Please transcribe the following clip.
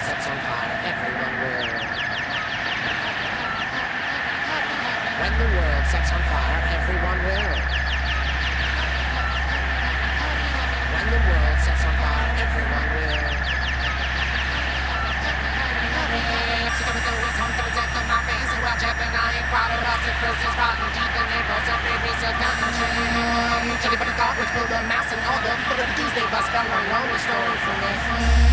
sets on fire, everyone will. When the world sets on fire, everyone will. When the world sets on fire, everyone will. Anybody thought which blew the mass and all the Tuesday bus fell on lonely story from me.